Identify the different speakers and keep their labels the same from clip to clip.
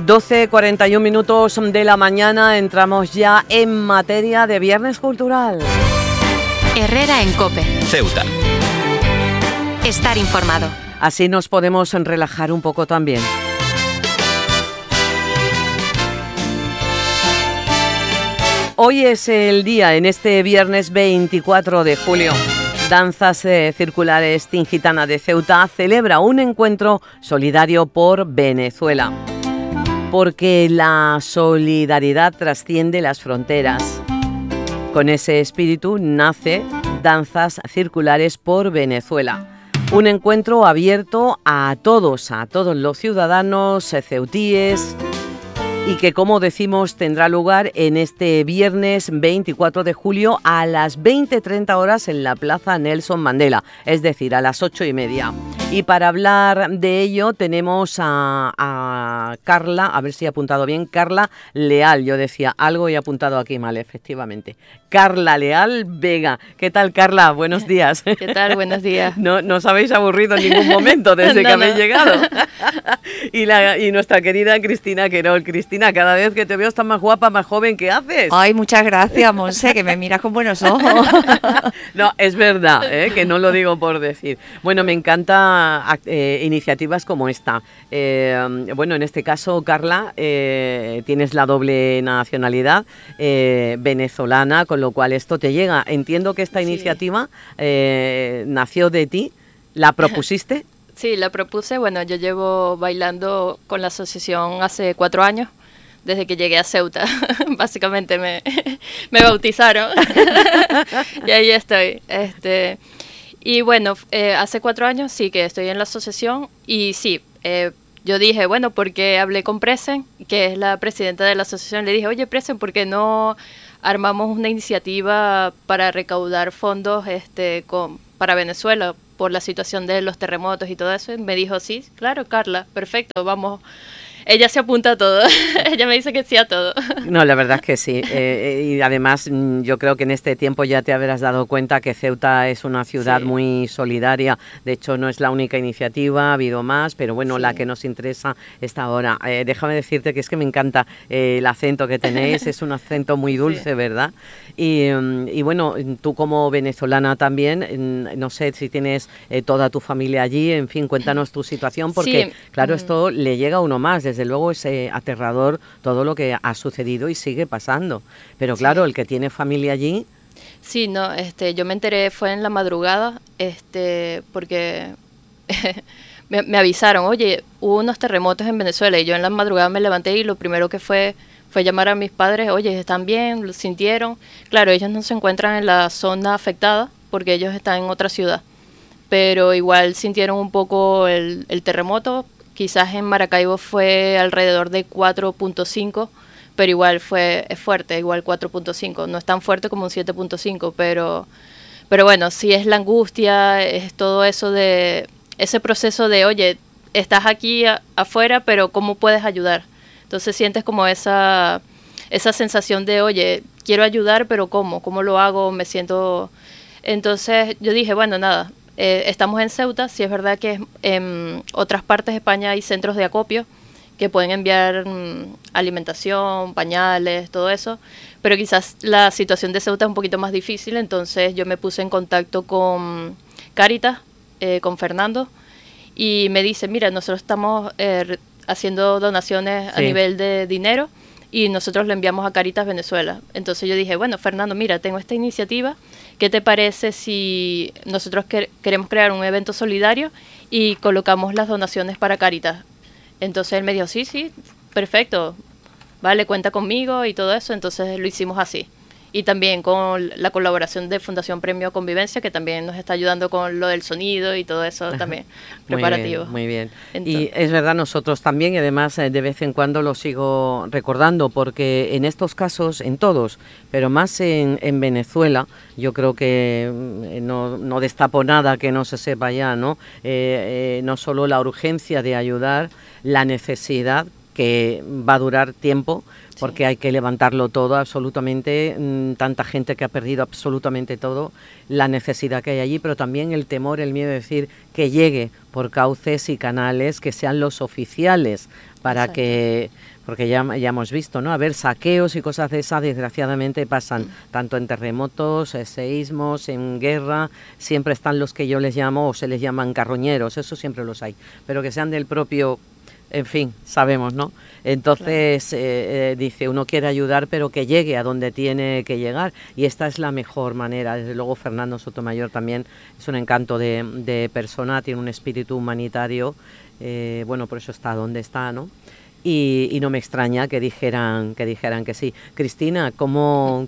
Speaker 1: 12:41 de la mañana, entramos ya en materia de Viernes Cultural.
Speaker 2: Herrera en COPE.
Speaker 3: Ceuta.
Speaker 2: Estar informado.
Speaker 1: Así nos podemos relajar un poco también. Hoy es el día, en este viernes 24 de julio. Danzas Circulares Tingitana de Ceuta celebra un encuentro solidario por Venezuela. Porque la solidaridad trasciende las fronteras. Con ese espíritu nace Danzas Circulares por Venezuela. Un encuentro abierto a todos los ciudadanos ceutíes y que, como decimos, tendrá lugar en este viernes 24 de julio a las 20:30 horas en la Plaza Nelson Mandela, es decir, a las 8:30. Y para hablar de ello tenemos a Carla, a ver si he apuntado bien, Carla Leal. Yo decía algo y he apuntado aquí mal, efectivamente. Carla Leal Vega. ¿Qué tal, Carla? Buenos días.
Speaker 4: ¿Qué tal? Buenos días.
Speaker 1: No os habéis aburrido en ningún momento desde que habéis llegado. Y nuestra querida Cristina Querol. Cristina, cada vez que te veo estás más guapa, más joven. ¿Qué haces?
Speaker 4: Ay, muchas gracias, Monse, que me miras con buenos ojos.
Speaker 1: No, es verdad, que no lo digo por decir. Bueno, me encanta iniciativas como esta. Bueno, en este caso, Carla, tienes la doble nacionalidad venezolana, con lo cual esto te llega. Entiendo que esta iniciativa nació de ti. ¿La propusiste?
Speaker 4: Sí, la propuse. Bueno, yo llevo bailando con la asociación hace 4 años, desde que llegué a Ceuta. Básicamente me bautizaron y ahí estoy. Y bueno, hace 4 años sí que estoy en la asociación y sí, yo dije, bueno, porque hablé con Presen, que es la presidenta de la asociación, le dije, oye, Presen, ¿por qué no armamos una iniciativa para recaudar fondos para Venezuela por la situación de los terremotos y todo eso? Y me dijo, sí, claro, Carla, perfecto, vamos. Ella se apunta a todo, ella me dice que sí a todo.
Speaker 1: No, la verdad es que sí, y además yo creo que en este tiempo ya te habrás dado cuenta que Ceuta es una ciudad muy solidaria. De hecho, no es la única iniciativa, ha habido más, pero bueno, la que nos interesa está ahora. Déjame decirte que es que me encanta el acento que tenéis, es un acento muy dulce, ¿verdad? Y bueno, tú como venezolana también, no sé si tienes toda tu familia allí, en fin, cuéntanos tu situación, porque claro, esto le llega a uno más. Desde luego es aterrador todo lo que ha sucedido y sigue pasando. Pero claro, el que tiene familia allí...
Speaker 4: Sí, no, yo me enteré, fue en la madrugada, porque me avisaron, oye, hubo unos terremotos en Venezuela, y yo en la madrugada me levanté y lo primero que fue llamar a mis padres, oye, ¿están bien? ¿Lo sintieron? Claro, ellos no se encuentran en la zona afectada porque ellos están en otra ciudad, pero igual sintieron un poco el terremoto. Quizás en Maracaibo fue alrededor de 4.5, pero igual es fuerte, igual 4.5. No es tan fuerte como un 7.5, pero bueno, sí es la angustia, es todo eso de ese proceso de, oye, estás aquí afuera, pero ¿cómo puedes ayudar? Entonces sientes como esa sensación de, oye, quiero ayudar, pero ¿cómo? ¿Cómo lo hago? Me siento... Entonces yo dije, bueno, nada, estamos en Ceuta, sí es verdad que en otras partes de España hay centros de acopio que pueden enviar alimentación, pañales, todo eso, pero quizás la situación de Ceuta es un poquito más difícil, entonces yo me puse en contacto con Cáritas, con Fernando, y me dice, mira, nosotros estamos haciendo donaciones a nivel de dinero y nosotros le enviamos a Cáritas Venezuela. Entonces yo dije, bueno, Fernando, mira, tengo esta iniciativa, ¿qué te parece si nosotros queremos crear un evento solidario y colocamos las donaciones para Cáritas? Entonces él me dijo, sí, perfecto, vale, cuenta conmigo y todo eso. Entonces lo hicimos así. Y también con la colaboración de Fundación Premio Convivencia, que también nos está ayudando con lo del sonido y todo eso también, preparativo.
Speaker 1: Muy bien. Y es verdad, nosotros también, y además de vez en cuando lo sigo recordando, porque en estos casos, en todos, pero más en Venezuela, yo creo que no destapo nada que no se sepa ya, ¿no? No solo la urgencia de ayudar, la necesidad que va a durar tiempo, porque hay que levantarlo todo, absolutamente, tanta gente que ha perdido absolutamente todo, la necesidad que hay allí, pero también el temor, el miedo de decir que llegue por cauces y canales que sean los oficiales para
Speaker 4: Exacto.
Speaker 1: que... Porque ya hemos visto, ¿no? A ver, saqueos y cosas de esas, desgraciadamente, pasan tanto en terremotos, seísmos, en guerra. Siempre están los que yo les llamo, o se les llaman carroñeros, eso siempre los hay. Pero que sean del propio... En fin, sabemos, ¿no? Entonces, dice, uno quiere ayudar, pero que llegue a donde tiene que llegar. Y esta es la mejor manera. Desde luego, Fernando Sotomayor también es un encanto de persona, tiene un espíritu humanitario. Bueno, por eso está donde está, ¿no? Y no me extraña que dijeran que sí. Cristina, ¿cómo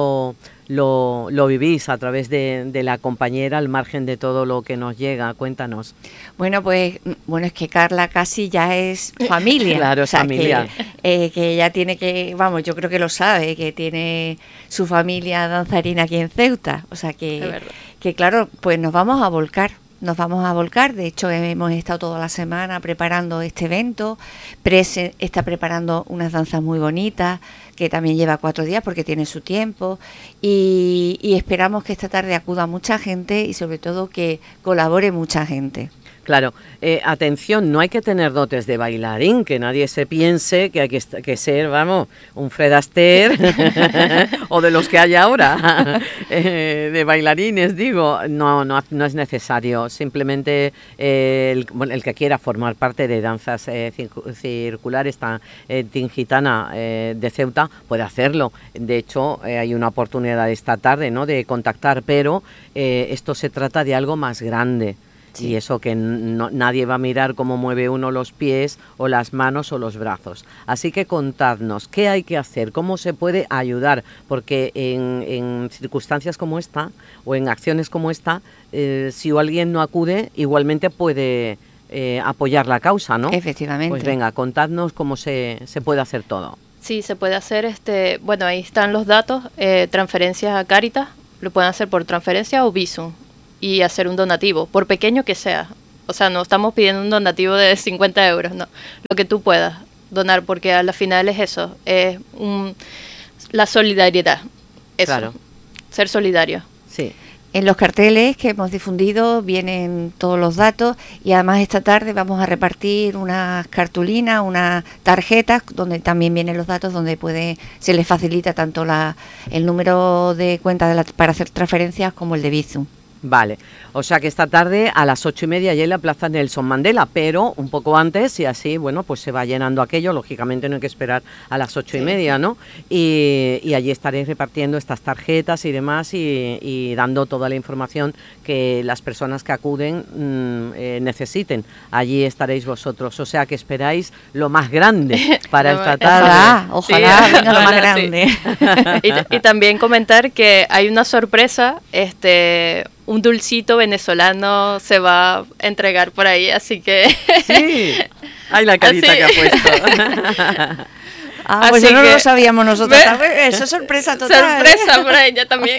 Speaker 1: lo vivís a través de la compañera al margen de todo lo que nos llega? Cuéntanos.
Speaker 3: Bueno, pues es que Carla casi ya es familia.
Speaker 1: Claro, es familia.
Speaker 3: Que ella tiene que, vamos, yo creo que lo sabe, que tiene su familia danzarina aquí en Ceuta. O sea que claro, pues nos vamos a volcar. De hecho, hemos estado toda la semana preparando este evento. Prese está preparando unas danzas muy bonitas, que también lleva 4 días porque tiene su tiempo. Y esperamos que esta tarde acuda mucha gente y sobre todo que colabore mucha gente.
Speaker 1: Claro, atención, no hay que tener dotes de bailarín, que nadie se piense que hay que ser, vamos, un Fred Astaire o de los que hay ahora, de bailarines, digo, no es necesario, simplemente el que quiera formar parte de danzas circulares, Tingitana de Ceuta, puede hacerlo. De hecho, hay una oportunidad esta tarde, ¿no?, de contactar, pero esto se trata de algo más grande. Sí. Y eso que nadie va a mirar cómo mueve uno los pies o las manos o los brazos. Así que contadnos, ¿qué hay que hacer? ¿Cómo se puede ayudar? Porque en circunstancias como esta o en acciones como esta, si alguien no acude, igualmente puede apoyar la causa, ¿no?
Speaker 3: Efectivamente.
Speaker 1: Pues venga, contadnos cómo se puede hacer todo.
Speaker 4: Sí, se puede hacer, bueno, ahí están los datos, transferencias a Cáritas, lo pueden hacer por transferencia o Bizum. Y hacer un donativo, por pequeño que sea. O sea, no estamos pidiendo un donativo de 50 euros, no. Lo que tú puedas donar, porque a la final es eso, es la solidaridad. Eso, claro. Ser solidario.
Speaker 1: Sí.
Speaker 3: En los carteles que hemos difundido vienen todos los datos y además esta tarde vamos a repartir unas cartulinas, unas tarjetas donde también vienen los datos, donde se les facilita tanto el número de cuenta para hacer transferencias como el de Bizum.
Speaker 1: Vale, o sea que esta tarde a las 8:30 ya en la Plaza Nelson Mandela, pero un poco antes y así, bueno, pues se va llenando aquello, lógicamente no hay que esperar a las 8:30, ¿no? Y allí estaréis repartiendo estas tarjetas y demás y dando toda la información que las personas que acuden necesiten. Allí estaréis vosotros, o sea que esperáis lo más grande para esta tarde.
Speaker 3: Ojalá venga lo más grande.
Speaker 4: Sí. Y también comentar que hay una sorpresa, un dulcito venezolano se va a entregar por ahí, así que...
Speaker 1: Sí, hay la carita que ha puesto.
Speaker 3: Pues eso no lo sabíamos nosotros. Eso es sorpresa total.
Speaker 4: Sorpresa para ella también.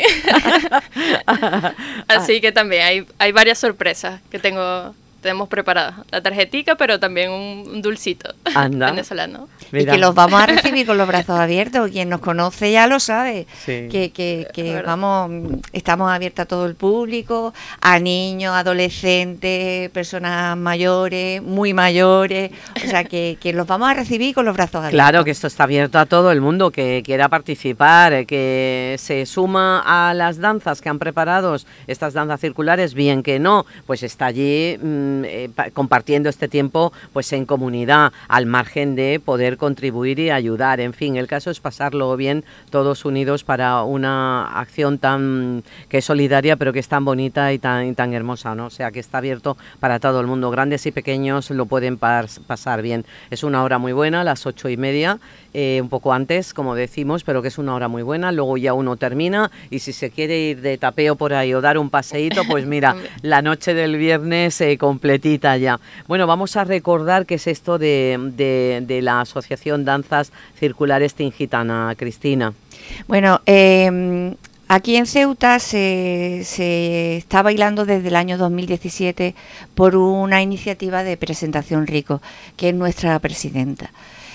Speaker 4: Así que también hay varias sorpresas que tenemos preparadas. La tarjetica, pero también un dulcito venezolano.
Speaker 3: Mira. Y que los vamos a recibir con los brazos abiertos. Quien nos conoce ya lo sabe. Sí. Que vamos, estamos abiertos a todo el público, a niños, adolescentes, personas mayores, muy mayores. O sea, que los vamos a recibir con los brazos abiertos.
Speaker 1: Claro que esto está abierto a todo el mundo que quiera participar, que se suma a las danzas que han preparado, estas danzas circulares, bien que no, pues está allí compartiendo este tiempo pues en comunidad, al margen de poder contribuir y ayudar. En fin, el caso es pasarlo bien todos unidos para una acción que es solidaria, pero que es tan bonita y tan hermosa, ¿no? O sea, que está abierto para todo el mundo, grandes y pequeños lo pueden pasar bien. Es una hora muy buena, a las 8:30, un poco antes, como decimos, pero que es una hora muy buena. Luego ya uno termina y si se quiere ir de tapeo por ahí o dar un paseíto, pues mira, la noche del viernes completita ya. Bueno, vamos a recordar qué es esto de la Asociación Danzas Circulares Tingitana, Cristina.
Speaker 3: Bueno, aquí en Ceuta se está bailando desde el año 2017 por una iniciativa de Presentación Rico, que es nuestra presidenta.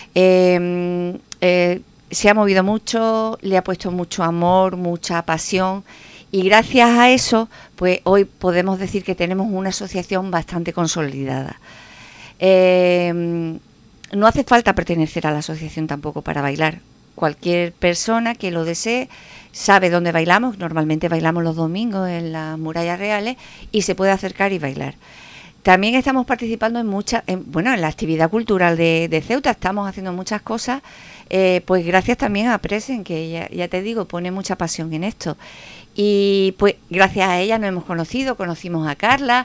Speaker 3: Se ha movido mucho, le ha puesto mucho amor, mucha pasión y gracias a eso, pues hoy podemos decir que tenemos una asociación bastante consolidada. no hace falta pertenecer a la asociación tampoco para bailar. Cualquier persona que lo desee sabe dónde bailamos. Normalmente bailamos los domingos en las Murallas Reales y se puede acercar y bailar. También estamos participando en la actividad cultural de Ceuta. Estamos haciendo muchas cosas, pues gracias también a Presen, que ya te digo, pone mucha pasión en esto. Y pues gracias a ella nos hemos conocimos a Carla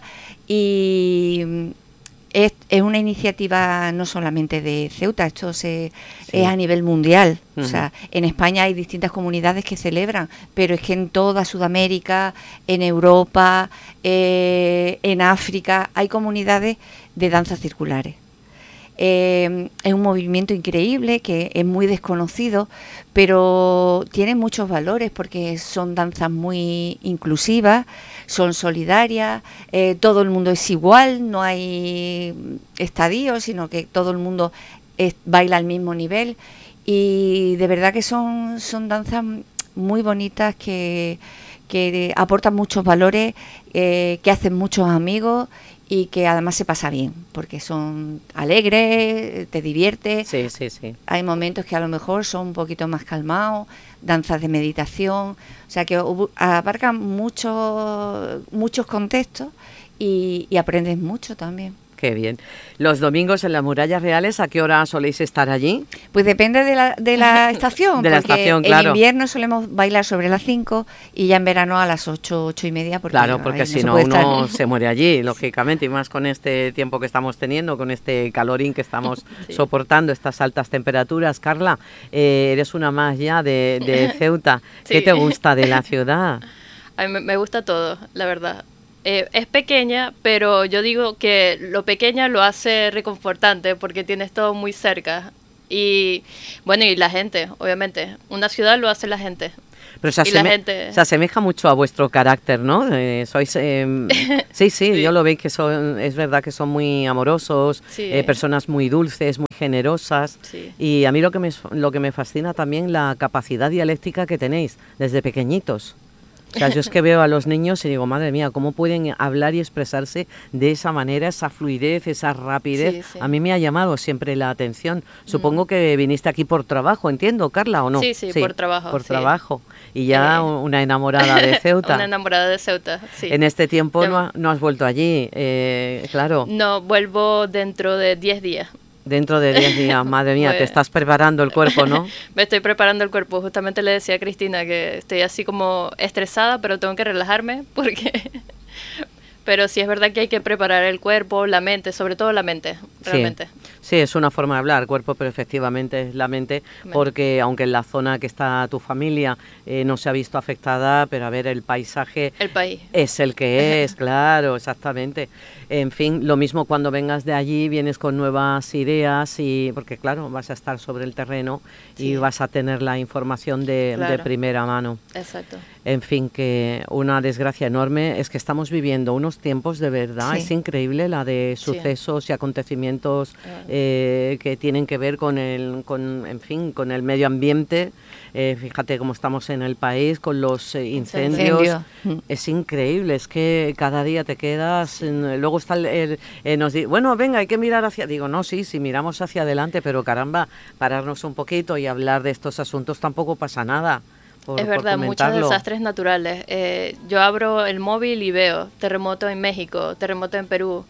Speaker 3: y es una iniciativa no solamente de Ceuta, esto es a nivel mundial. O sea, en España hay distintas comunidades que celebran, pero es que en toda Sudamérica, en Europa, en África, hay comunidades de danzas circulares. Es un movimiento increíble que es muy desconocido, pero tiene muchos valores porque son danzas muy inclusivas, son solidarias, todo el mundo es igual, no hay estadios, sino que todo el mundo baila al mismo nivel, y de verdad que son danzas muy bonitas que aportan muchos valores, que hacen muchos amigos y que además se pasa bien, porque son alegres, te diviertes.
Speaker 1: Sí, sí, sí.
Speaker 3: Hay momentos que a lo mejor son un poquito más calmados, danzas de meditación, o sea que abarcan muchos contextos y aprendes mucho también.
Speaker 1: Qué bien. Los domingos en las Murallas Reales, ¿a qué hora soléis estar allí?
Speaker 3: Pues depende de la estación.
Speaker 1: De la estación, claro.
Speaker 3: En invierno solemos bailar sobre las 5 y ya en verano a las 8:30.
Speaker 1: Porque si no uno se muere allí, lógicamente, y más con este tiempo que estamos teniendo, con este calorín que estamos soportando, estas altas temperaturas. Carla, eres una más ya de Ceuta. Sí. ¿Qué te gusta de la ciudad?
Speaker 4: A mí me gusta todo, la verdad. Es pequeña, pero yo digo que lo pequeña lo hace reconfortante porque tienes todo muy cerca. Y bueno, y la gente, obviamente. Una ciudad lo hace la gente.
Speaker 1: Pero se asemeja mucho a vuestro carácter, ¿no? Sois sí, yo lo veo que es verdad que son muy amorosos, personas muy dulces, muy generosas. Sí. Y a mí lo que me fascina también la capacidad dialéctica que tenéis desde pequeñitos. O sea, yo es que veo a los niños y digo, madre mía, ¿cómo pueden hablar y expresarse de esa manera, esa fluidez, esa rapidez? Sí, sí. A mí me ha llamado siempre la atención. Supongo que viniste aquí por trabajo, entiendo, Carla, ¿o no?
Speaker 4: Sí, por trabajo.
Speaker 1: Por trabajo. Y ya una enamorada de Ceuta.
Speaker 4: Una enamorada de Ceuta, sí.
Speaker 1: En este tiempo no has vuelto allí, claro.
Speaker 4: No, vuelvo dentro de 10 días.
Speaker 1: Dentro de 10 días, madre mía, pues, te estás preparando el cuerpo, ¿no?
Speaker 4: Me estoy preparando el cuerpo. Justamente le decía a Cristina que estoy así como estresada, pero tengo que relajarme porque... Pero sí es verdad que hay que preparar el cuerpo, la mente, sobre todo la mente, realmente.
Speaker 1: Sí, es una forma de hablar, cuerpo, pero efectivamente es la mente, porque aunque en la zona que está tu familia no se ha visto afectada, pero a ver, el paisaje...
Speaker 4: El país.
Speaker 1: Es el que es, claro, exactamente. En fin, lo mismo cuando vengas de allí, vienes con nuevas ideas, porque claro, vas a estar sobre el terreno y vas a tener la información de primera mano.
Speaker 4: Exacto.
Speaker 1: En fin, que una desgracia enorme es que estamos viviendo unos tiempos de verdad, es increíble la de sucesos y acontecimientos que tienen que ver con el medio ambiente. Fíjate cómo estamos en el país con los incendios. Es increíble, es que cada día te quedas. Luego está bueno, venga, hay que mirar hacia. Digo, no, sí, miramos hacia adelante, pero caramba, pararnos un poquito y hablar de estos asuntos tampoco pasa nada.
Speaker 4: Es verdad, muchos desastres naturales. Yo abro el móvil y veo terremoto en México, terremoto en Perú,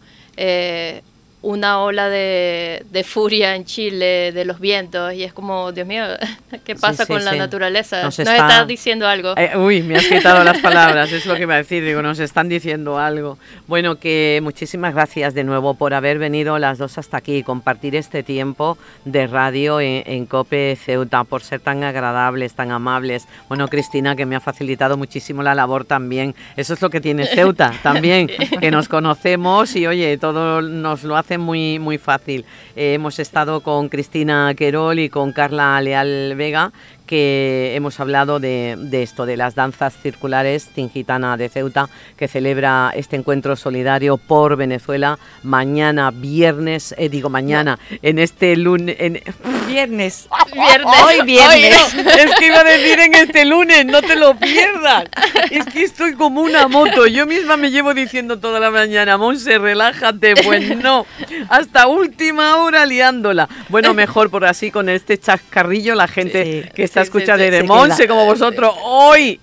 Speaker 4: una ola de furia en Chile, de los vientos, y es como, Dios mío, ¿qué pasa con la naturaleza? Nos está diciendo algo.
Speaker 1: Me has quitado las palabras, es lo que iba a decir, digo, nos están diciendo algo. Bueno, que muchísimas gracias de nuevo por haber venido las dos hasta aquí, compartir este tiempo de radio en COPE Ceuta, por ser tan agradables, tan amables. Bueno, Cristina, que me ha facilitado muchísimo la labor también. Eso es lo que tiene Ceuta también, que nos conocemos y, oye, todo nos lo hace muy, muy fácil. Hemos estado con Cristina Querol y con Carla Leal Vega, que hemos hablado de esto, de las danzas circulares Tingitana de Ceuta, que celebra este encuentro solidario por Venezuela mañana viernes, en este lunes...
Speaker 3: Viernes.
Speaker 1: Hoy viernes. No, es que iba a decir en este lunes, no te lo pierdas. Es que estoy como una moto. Yo misma me llevo diciendo toda la mañana, Monse, relájate. Pues no, hasta última hora liándola. Bueno, mejor por así con este chascarrillo la gente que está escuchando de Monse como vosotros. Hoy.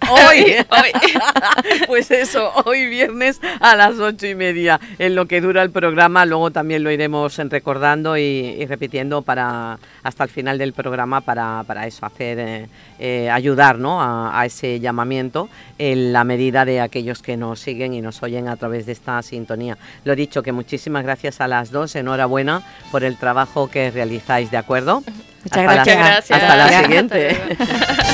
Speaker 1: Pues eso, hoy viernes a las 8:30 en lo que dura el programa. Luego también lo iremos recordando y repitiendo hasta el final del programa para eso, hacer ayudar, ¿no? a ese llamamiento en la medida de aquellos que nos siguen y nos oyen a través de esta sintonía. Lo dicho, que muchísimas gracias a las dos, enhorabuena por el trabajo que realizáis, ¿de acuerdo?
Speaker 3: Muchas gracias.
Speaker 1: Hasta la siguiente.